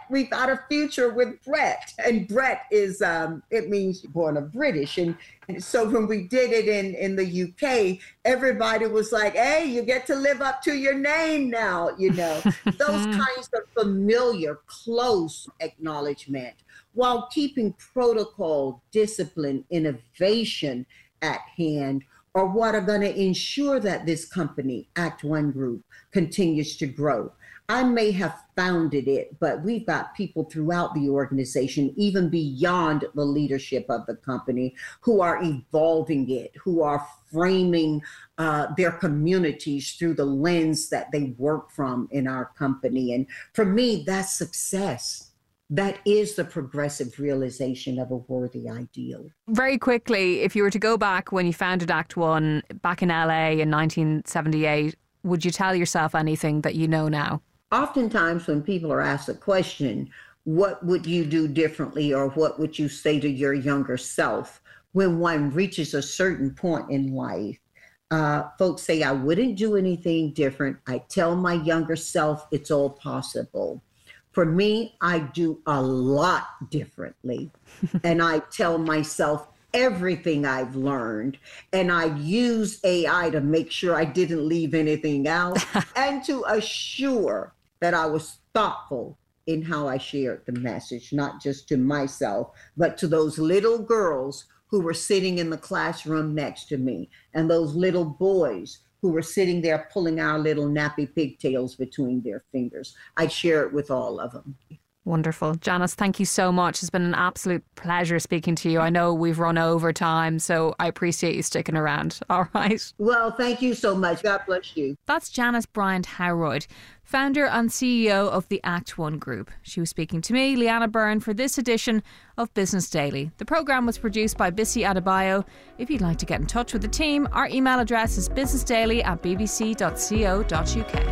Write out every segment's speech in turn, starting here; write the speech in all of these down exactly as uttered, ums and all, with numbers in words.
we've got a future with Brett. And Brett is, um, it means born of British. And, and so when we did it in, in the U K, everybody was like, hey, you get to live up to your name now, you know. Those kinds of familiar, close acknowledgement, while keeping protocol, discipline, innovation at hand, are what are going to ensure that this company, Act One Group, continues to grow. I may have founded it, but we've got people throughout the organization, even beyond the leadership of the company, who are evolving it, who are framing uh, their communities through the lens that they work from in our company. And for me, that's success. That is the progressive realization of a worthy ideal. Very quickly, if you were to go back when you founded Act One back in L A in nineteen seventy-eight, would you tell yourself anything that you know now? Oftentimes when people are asked a question, what would you do differently, or what would you say to your younger self? When one reaches a certain point in life, uh, folks say, I wouldn't do anything different. I tell my younger self it's all possible. For me, I do a lot differently. And I tell myself everything I've learned. And I use A I to make sure I didn't leave anything out and to assure that I was thoughtful in how I shared the message, not just to myself, but to those little girls who were sitting in the classroom next to me, and those little boys who were sitting there pulling our little nappy pigtails between their fingers. I'd share it with all of them. Wonderful. Janice, thank you so much. It's been an absolute pleasure speaking to you. I know we've run over time, so I appreciate you sticking around. All right. Well, thank you so much. God bless you. That's Janice Bryant-Howroyd, founder and C E O of the Act One Group. She was speaking to me, Leanna Byrne, for this edition of Business Daily. The programme was produced by Bissy Adebayo. If you'd like to get in touch with the team, our email address is businessdaily at b b c dot co dot u k.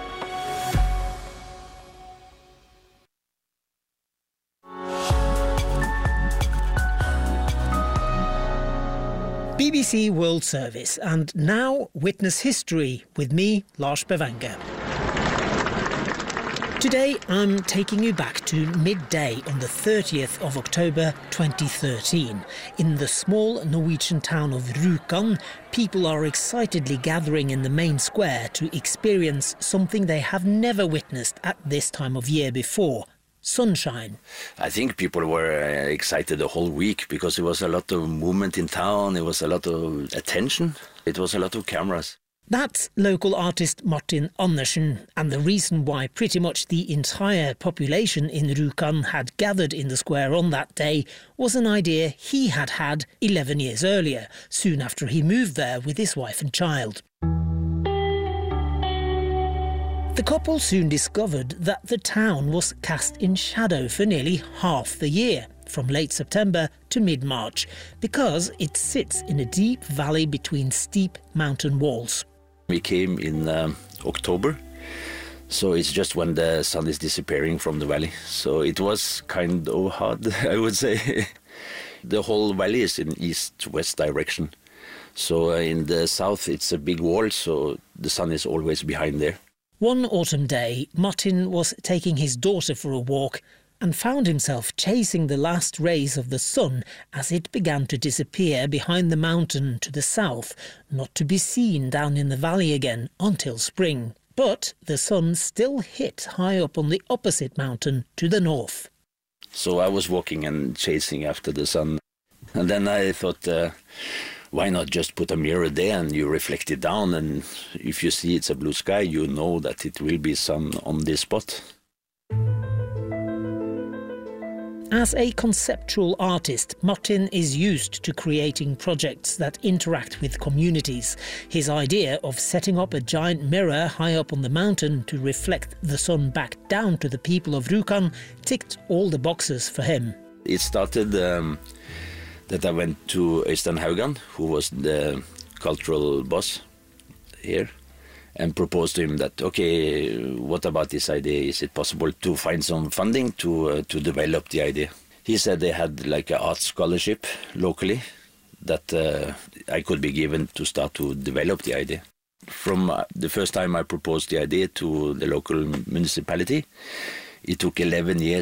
B B C World Service, and now Witness History with me, Lars Bavanger. Today I'm taking you back to midday on the thirtieth of October twenty thirteen. In the small Norwegian town of Rjukan, people are excitedly gathering in the main square to experience something they have never witnessed at this time of year before. Sunshine. I think people were uh, excited the whole week because there was a lot of movement in town, there was a lot of attention, it was a lot of cameras. That's local artist Martin Andersen, and the reason why pretty much the entire population in Rjukan had gathered in the square on that day was an idea he had had eleven years earlier, soon after he moved there with his wife and child. The couple soon discovered that the town was cast in shadow for nearly half the year, from late September to mid-March, because it sits in a deep valley between steep mountain walls. We came in um, October, so it's just when the sun is disappearing from the valley. So it was kind of hard, I would say. The whole valley is in east-west direction. So uh, in the south it's a big wall, so the sun is always behind there. One autumn day, Martin was taking his daughter for a walk and found himself chasing the last rays of the sun as it began to disappear behind the mountain to the south, not to be seen down in the valley again until spring. But the sun still hit high up on the opposite mountain to the north. So I was walking and chasing after the sun. And then I thought, uh, why not just put a mirror there and you reflect it down, and if you see it's a blue sky, you know that it will be sun on this spot. As a conceptual artist, Martin is used to creating projects that interact with communities. His idea of setting up a giant mirror high up on the mountain to reflect the sun back down to the people of Rjukan ticked all the boxes for him. It started um, that I went to Øystein Haugan, who was the cultural boss here, and proposed to him that, okay, what about this idea? Is it possible to find some funding to uh, to develop the idea? He said they had like an art scholarship locally that uh, I could be given to start to develop the idea. From uh, the first time I proposed the idea to the local municipality, it took eleven years